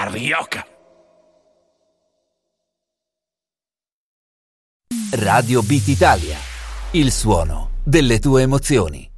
Carioca. Radio Beat Italia, il suono delle tue emozioni.